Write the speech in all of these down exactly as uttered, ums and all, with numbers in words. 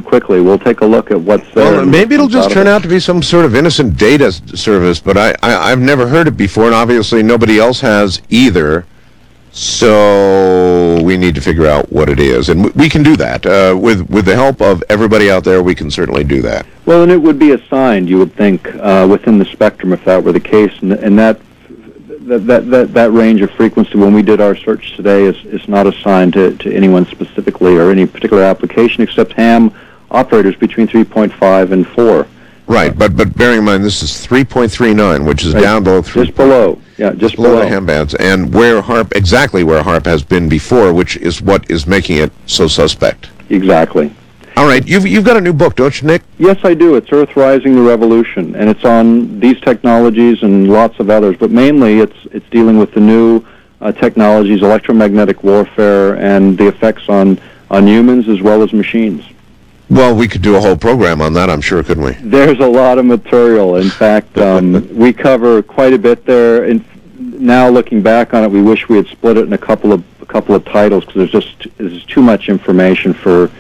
quickly. We'll take a look at what's there. Well, maybe it'll just turn out to be some sort of innocent data s- service, but I, I, I've never heard it before, and obviously nobody else has either. So we need to figure out what it is, and w- we can do that. Uh, with, with the help of everybody out there, we can certainly do that. Well, and it would be assigned, you would think, uh, within the spectrum if that were the case, and, and that, that, that, that, that range of frequency when we did our search today is, is not assigned to, to anyone specifically or any particular application except ham operators between three point five and four. Right, but but bearing in mind this is three point three nine, which is Right. down below three. Just below, yeah, just below below. the ham bands, and where HARP, exactly where HARP has been before, which is what is making it so suspect. Exactly. All right, you've you've got a new book, don't you, Nick? Yes, I do. It's Earth Rising: The Revolution, and it's on these technologies and lots of others, but mainly it's it's dealing with the new uh, technologies, electromagnetic warfare, and the effects on, on humans as well as machines. Well, we could do a whole program on that, I'm sure, couldn't we? There's a lot of material. In fact, um, we cover quite a bit there. And now, looking back on it, we wish we had split it in a couple of a couple of titles because there's just there's too much information for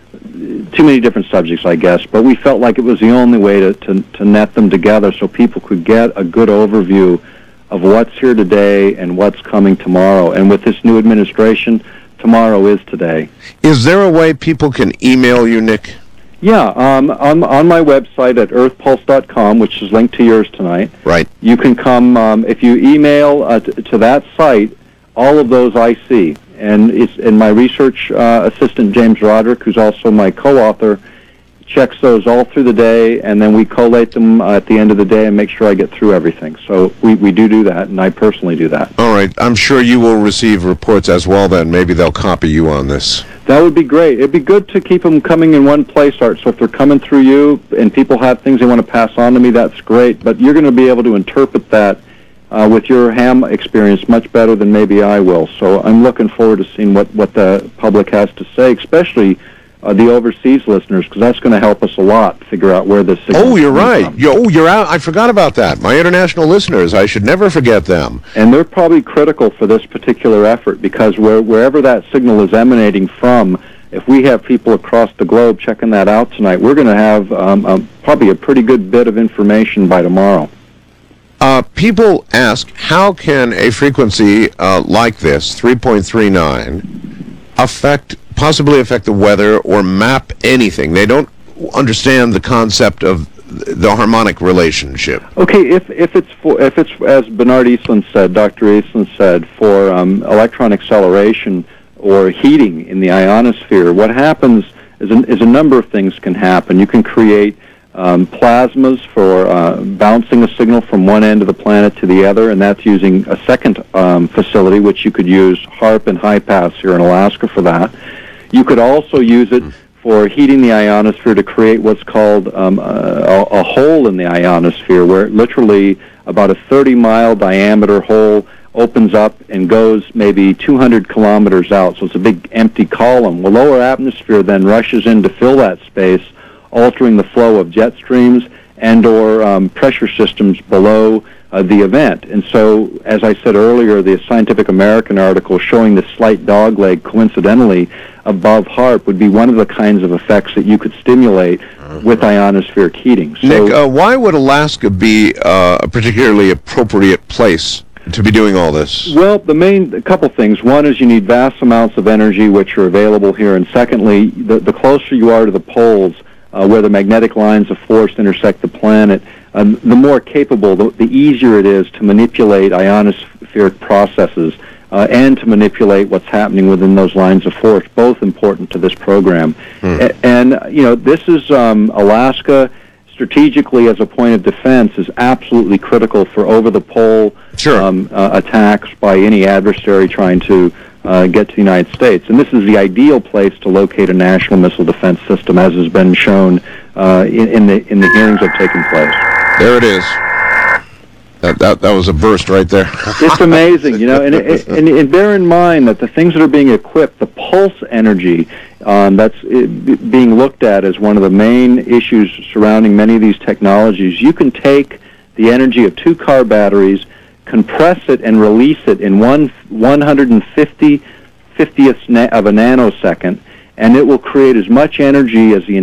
too many different subjects, I guess. But we felt like it was the only way to, to, to net them together so people could get a good overview of what's here today and what's coming tomorrow. And with this new administration, tomorrow is today. Is there a way people can email you, Nick? Yeah, um, on, on my website at earth pulse dot com, which is linked to yours tonight, Right. you can come, um, if you email uh, t- to that site, all of those I see. And it's and my research uh, assistant, James Roderick, who's also my co-author, checks those all through the day, and then we collate them uh, at the end of the day and make sure I get through everything. So we, we do do that, and I personally do that. All right, I'm sure you will receive reports as well then. Maybe they'll copy you on this. That would be great. It'd be good to keep them coming in one place, Art. So if they're coming through you and people have things they want to pass on to me, that's great. But you're going to be able to interpret that uh, with your ham experience much better than maybe I will. So I'm looking forward to seeing what, what the public has to say, especially uh, the overseas listeners, because that's going to help us a lot figure out where this signal Oh, you're is coming right. from. You, oh, you're out. I forgot about that. My international listeners, I should never forget them. And they're probably critical for this particular effort because where, wherever that signal is emanating from, if we have people across the globe checking that out tonight, we're going to have um, um, probably a pretty good bit of information by tomorrow. Uh, people ask, how can a frequency uh, like this, three point three nine, affect, possibly affect the weather or map anything? They don't understand the concept of the harmonic relationship. Okay, if if it's for, if it's as Bernard Eastland said, Doctor Eastland said, for um, electron acceleration or heating in the ionosphere, what happens is a, is a number of things can happen. You can create um, plasmas for uh, bouncing a signal from one end of the planet to the other, and that's using a second um, facility, which you could use HARP and HIPAS here in Alaska for that. You could also use it for heating the ionosphere to create what's called um, a, a hole in the ionosphere, where literally about a thirty-mile diameter hole opens up and goes maybe two hundred kilometers out, so it's a big empty column. The lower atmosphere then rushes in to fill that space, altering the flow of jet streams and or um, pressure systems below uh, the event. And so, as I said earlier, the Scientific American article showing the slight dogleg coincidentally above HARP would be one of the kinds of effects that you could stimulate uh-huh. with ionospheric heating. So, Nick, uh, why would Alaska be uh, a particularly appropriate place to be doing all this? Well, the main a couple things. One is you need vast amounts of energy, which are available here, and secondly, the, the closer you are to the poles, uh, where the magnetic lines of force intersect the planet, um, the more capable, the, the easier it is to manipulate ionospheric processes uh, and to manipulate what's happening within those lines of force, both important to this program. Hmm. A- and, you know, this is um, Alaska, strategically as a point of defense, is absolutely critical for over-the-pole sure. um, uh, attacks by any adversary trying to uh, get to the United States. And this is the ideal place to locate a national missile defense system, as has been shown uh, in, in the in the hearings that have taken place. There it is. That, that, that was a burst right there. It's amazing, you know, and, and, and bear in mind that the things that are being equipped, the pulse energy um, that's it, being looked at as one of the main issues surrounding many of these technologies, you can take the energy of two car batteries, compress it and release it in one one hundred fifty fiftieths na- of a nanosecond, and it will create as much energy as the